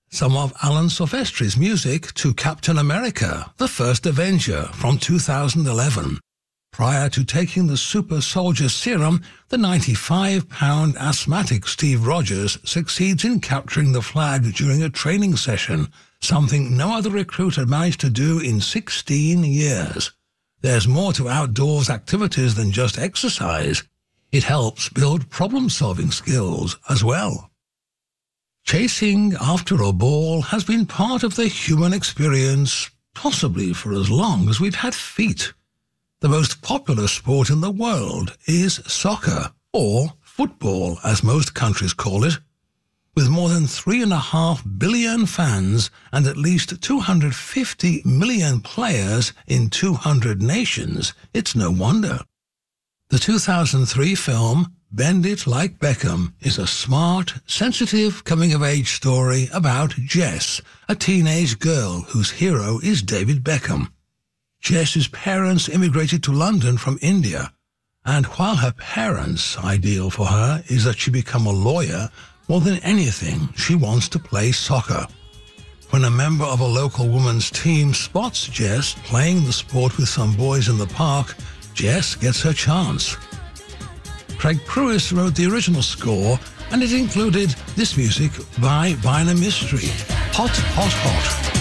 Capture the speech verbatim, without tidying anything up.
some of Alan Silvestri's music to Captain America, the First Avenger from two thousand eleven. Prior to taking the super soldier serum, the ninety-five pound asthmatic Steve Rogers succeeds in capturing the flag during a training session, something no other recruit had managed to do in sixteen years. There's more to outdoors activities than just exercise. It helps build problem-solving skills as well. Chasing after a ball has been part of the human experience, possibly for as long as we've had feet. The most popular sport in the world is soccer, or football as most countries call it. With more than three and a half billion fans and at least two hundred fifty million players in two hundred nations, it's no wonder. The two thousand three film Bend It Like Beckham is a smart, sensitive coming-of-age story about Jess, a teenage girl whose hero is David Beckham. Jess's parents immigrated to London from India, and while her parents' ideal for her is that she become a lawyer, more than anything, she wants to play soccer. When a member of a local women's team spots Jess playing the sport with some boys in the park, Jess gets her chance. Craig Pruis wrote the original score, and it included this music by Vina Mystery, Hot, Hot, Hot.